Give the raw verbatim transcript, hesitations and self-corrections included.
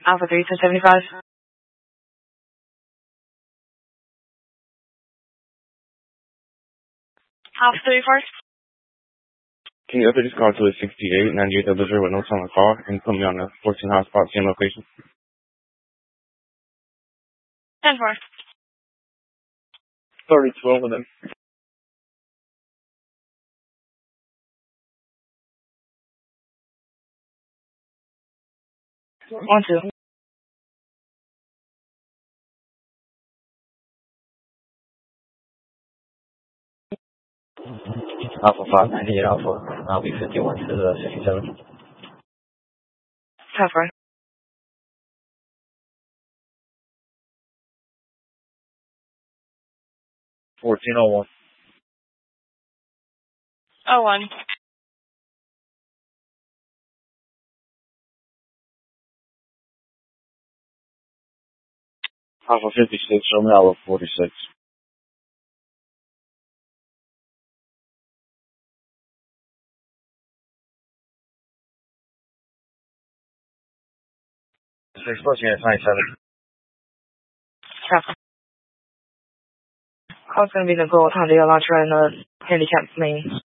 Alpha three to seventy-five. Alpha three first. Can you update this call to a sixty-eight ninety-eight double zero with notes on the call and put me on the fourteen hotspot, same location? ten four. thirty twelve of them. One two. Alpha five ninety-eight Alpha. I'll be fifty-one to the fifty-seven. ten four. fourteen oh one. Oh one. Alpha fifty-six, show me Alpha forty-six. six plus unit ninety-seven. Traffic. Call's gonna be the gold Honda Elantra and the handicap main.